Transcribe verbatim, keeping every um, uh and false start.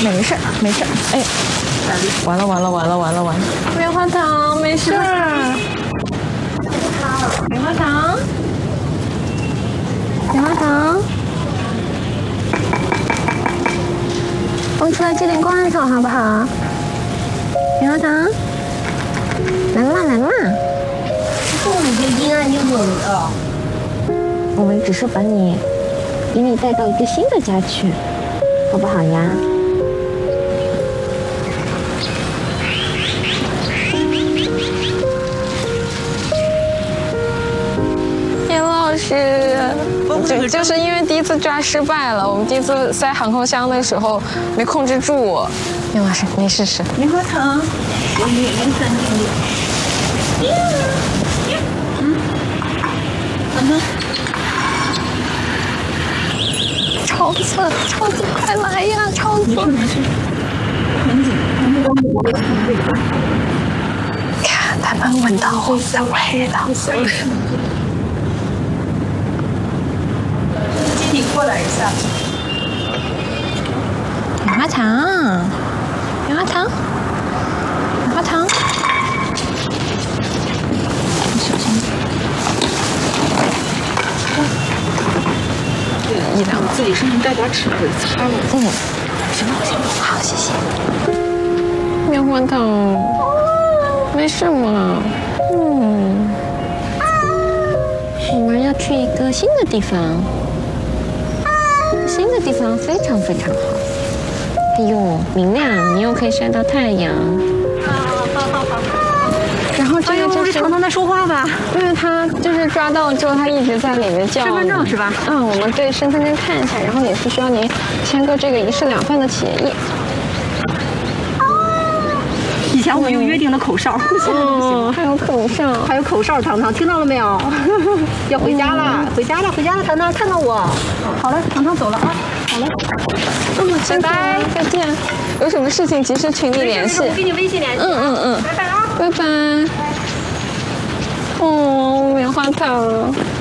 没事没事。哎，完了完了完了完了完了！棉花糖，没事。棉花糖，棉花糖，我们出来接点罐头好不好？棉花糖，来啦来啦！ 这么就阴暗又冷的。 我们只是把你给你带到一个新的家去，好不好呀？严老师，就就是因为第一次抓失败了，我们第一次塞航空箱的时候没控制住。严老师，您试试。 棉花糖，我也零三定律。嗯，怎么？ 超子，超子，快来呀，超子！ 没事没事，很紧，咱们都没这个。 看，他们闻到我们的味道。 接你过来一下。 棉花糖，棉花糖，棉花糖。小心。一两， 自己身上带点纸擦了。 嗯， 行了行了， 好，谢谢。棉花糖，没事嘛。嗯，我们要去一个新的地方，新的地方非常非常好。哎呦，明亮，你又可以晒到太阳。 好好好好。 然后这个就是糖糖在说话吧？ 因为他就是抓到之后，他一直在里面叫。 身份证是吧？ 嗯，我们对身份证看一下，然后也是需要您签个这个一式两份的协议。 以前我们有约定的口哨，现在不行。 还有口哨， 还有口哨，糖糖听到了没有？要回家了，回家了，回家了，糖糖看到我。好了，糖糖走了啊。好了， 嗯，拜拜，再见。有什么事情及时群里联系。 我给你微信联系。 嗯嗯嗯， 拜拜啊。 拜拜。哦，棉花糖。